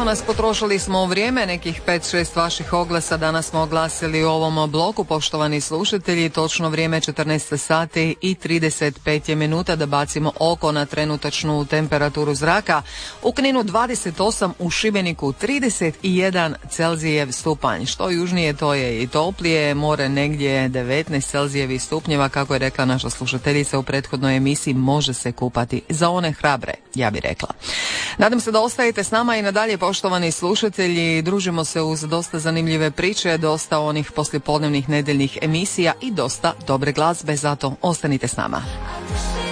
Evo nas, potrošili smo vrijeme, nekih 5-6 vaših oglasa danas smo oglasili u ovom bloku, poštovani slušatelji, točno vrijeme 14 sati i 35 minuta da bacimo oko na trenutačnu temperaturu zraka. U Kninu 28, u Šibeniku 31 Celzijev stupanj. Što južnije to je i toplije, more negdje 19 Celzijevih stupnjeva, kako je rekla naša slušateljica u prethodnoj emisiji, može se kupati za one hrabre, ja bih rekla. Nadam se da ostajete s nama i nadalje, poštovani slušatelji. Družimo se uz dosta zanimljive priče, dosta onih poslijepodnevnih nedeljnih emisija i dosta dobre glazbe, zato ostanite s nama.